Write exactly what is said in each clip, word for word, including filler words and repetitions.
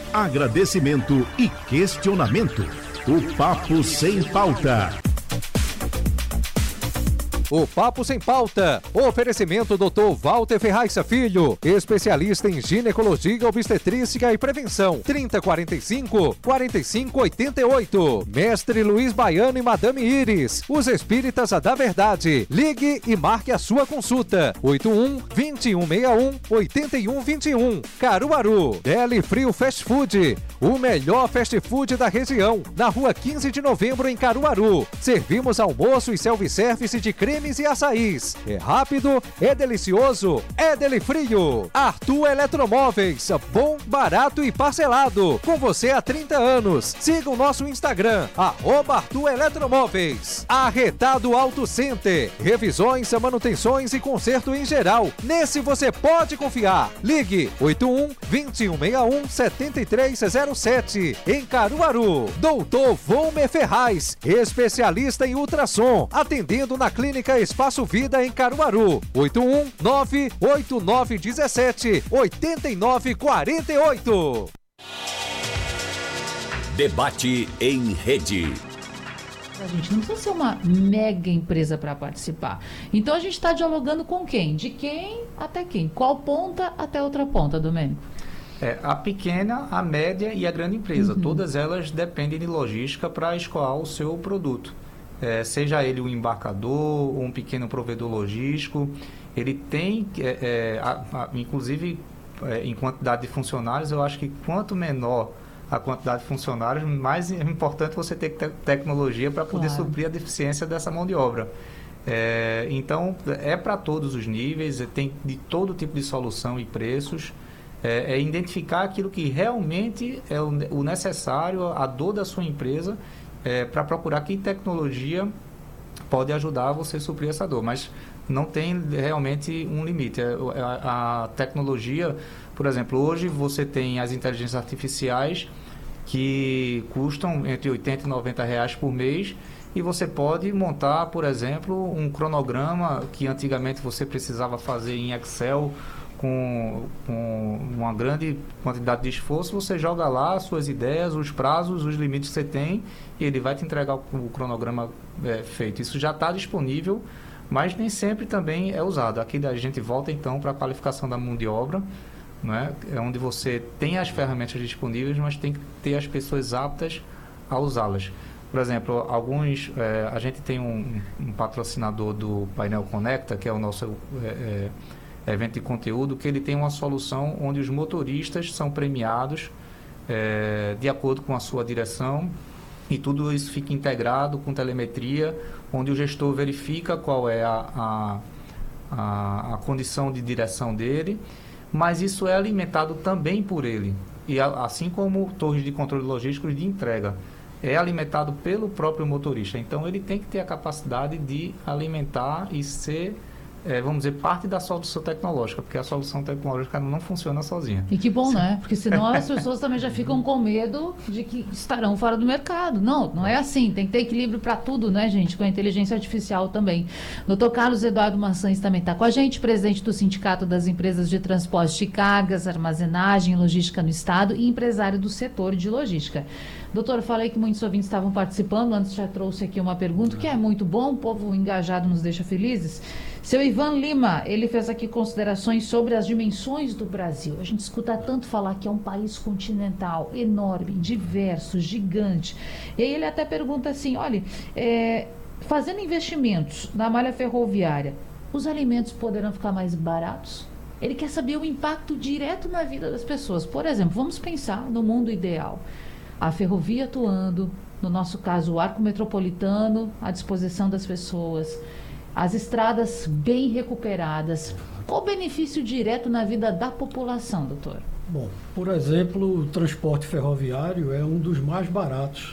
agradecimento e questionamento. O Papo Sem Pauta. O Papo Sem Pauta. Oferecimento doutor Walter Ferraz Filho, especialista em ginecologia, obstetrícia e prevenção. trinta, quarenta e cinco, quarenta e cinco, oitenta e oito. Mestre Luiz Baiano e Madame Iris, os espíritas da verdade. Ligue e marque a sua consulta. oito um, dois um seis um, oito um dois um. Caruaru. Deli Frio Fast Food, o melhor fast food da região. Na rua quinze de novembro, em Caruaru. Servimos almoço e self-service de creme e açaís. É rápido, é delicioso, é Deli Frio. Arthur Eletromóveis, bom, barato e parcelado. Com você há trinta anos. Siga o nosso Instagram, arroba Arthur Eletromóveis. Arretado Auto Center, revisões, manutenções e conserto em geral. Nesse você pode confiar. Ligue oito um, dois um seis um, sete três zero sete. Em Caruaru. Doutor Volmer Ferraz, especialista em ultrassom, atendendo na clínica Espaço Vida em Caruaru. oito um nove oito nove um sete oito nove quatro oito. Debate em rede. A gente não precisa ser uma mega empresa para participar. Então a gente está dialogando com quem? De quem até quem? Qual ponta até outra ponta, Domênico? É, a pequena, a média e a grande empresa. Uhum. Todas elas dependem de logística para escoar o seu produto. É, seja ele um embarcador ou um pequeno provedor logístico, ele tem, é, é, a, a, inclusive é, em quantidade de funcionários, eu acho que quanto menor a quantidade de funcionários, mais importante você ter te tecnologia para poder claro. suprir a deficiência dessa mão de obra. É, então, é para todos os níveis, tem de todo tipo de solução e preços, é, é identificar aquilo que realmente é o, o necessário, a dor da sua empresa, É, para procurar que tecnologia pode ajudar você a suprir essa dor, mas não tem realmente um limite. A, a tecnologia, por exemplo, hoje você tem as inteligências artificiais que custam entre oitenta e noventa reais por mês e você pode montar, por exemplo, um cronograma que antigamente você precisava fazer em Excel Com, com uma grande quantidade de esforço, você joga lá as suas ideias, os prazos, os limites que você tem e ele vai te entregar o, o cronograma é, feito. Isso já está disponível, mas nem sempre também é usado. Aqui a gente volta então para a qualificação da mão de obra, né? É onde você tem as ferramentas disponíveis, mas tem que ter as pessoas aptas a usá-las. Por exemplo, alguns, é, a gente tem um, um patrocinador do Painel Conecta, que é o nosso... É, é, evento de conteúdo, que ele tem uma solução onde os motoristas são premiados é, de acordo com a sua direção e tudo isso fica integrado com telemetria, onde o gestor verifica qual é a, a, a, a condição de direção dele, mas isso é alimentado também por ele. E a, assim como torres de controle logístico de entrega, é alimentado pelo próprio motorista. Então, ele tem que ter a capacidade de alimentar e ser... É, vamos dizer, parte da solução tecnológica, porque a solução tecnológica não funciona sozinha. E que bom, né? Porque senão as pessoas também já ficam com medo de que estarão fora do mercado. Não, não é assim. Tem que ter equilíbrio para tudo, né, gente? Com a inteligência artificial também. doutor Carlos Eduardo Maçãs também está com a gente, presidente do Sindicato das Empresas de Transporte de Cargas, Armazenagem e Logística no Estado e empresário do setor de logística. Doutor, falei que muitos ouvintes estavam participando, antes já trouxe aqui uma pergunta, que é muito bom, o povo engajado nos deixa felizes. Seu Ivan Lima, ele fez aqui considerações sobre as dimensões do Brasil. A gente escuta tanto falar que é um país continental, enorme, diverso, gigante. E aí ele até pergunta assim, olha, é, fazendo investimentos na malha ferroviária, os alimentos poderão ficar mais baratos? Ele quer saber o impacto direto na vida das pessoas. Por exemplo, vamos pensar no mundo ideal. A ferrovia atuando, no nosso caso o arco metropolitano à disposição das pessoas, as estradas bem recuperadas. Qual o benefício direto na vida da população, doutor? Bom, por exemplo, o transporte ferroviário é um dos mais baratos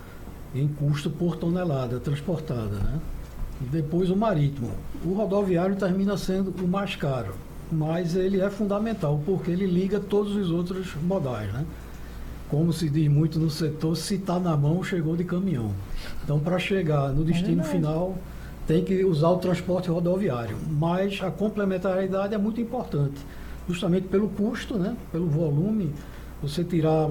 em custo por tonelada transportada, né? E depois o marítimo. O rodoviário termina sendo o mais caro, mas ele é fundamental porque ele liga todos os outros modais, né? Como se diz muito no setor, se está na mão, chegou de caminhão. Então, para chegar no destino é final, tem que usar o transporte rodoviário. Mas a complementariedade é muito importante, justamente pelo custo, né? Pelo volume, você tirar